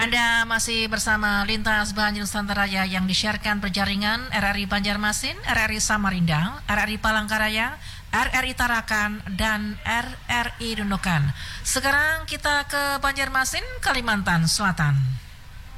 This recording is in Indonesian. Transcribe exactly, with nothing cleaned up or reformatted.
Anda masih bersama Lintas Banjir Nusantara yang disiarkan berjaringan R R I Banjarmasin, R R I Samarinda, R R I Palangkaraya, R R I Tarakan, dan R R I Nunukan. Sekarang kita ke Banjarmasin, Kalimantan Selatan.